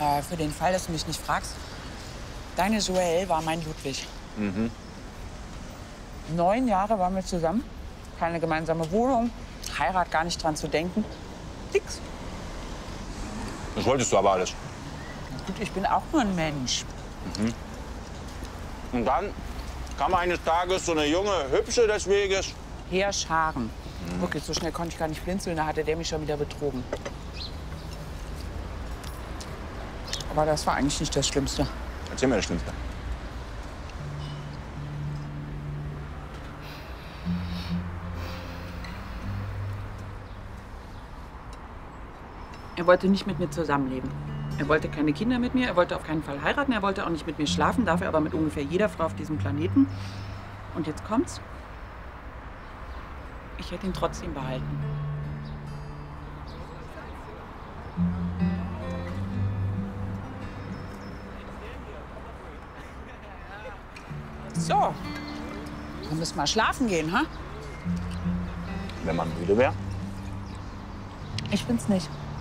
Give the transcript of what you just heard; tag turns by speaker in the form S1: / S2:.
S1: Für den Fall, dass du mich nicht fragst, deine Joelle war mein Ludwig. 9 Jahre waren wir zusammen, keine gemeinsame Wohnung, Heirat gar nicht dran zu denken, nix.
S2: Das wolltest du aber alles.
S1: Gut, ich bin auch nur ein Mensch.
S2: Und dann kam eines Tages so eine junge, hübsche des Weges.
S1: Heerscharen. Wirklich, so schnell konnte ich gar nicht blinzeln, da hatte der mich schon wieder betrogen. Aber das war eigentlich nicht das Schlimmste.
S2: Erzähl mir das Schlimmste.
S1: Er wollte nicht mit mir zusammenleben. Er wollte keine Kinder mit mir, er wollte auf keinen Fall heiraten, er wollte auch nicht mit mir schlafen, dafür aber mit ungefähr jeder Frau auf diesem Planeten. Und jetzt kommt's. Ich hätte ihn trotzdem behalten. So, wir müssen mal schlafen gehen, ha?
S2: Wenn man müde wäre.
S1: Ich bin's nicht.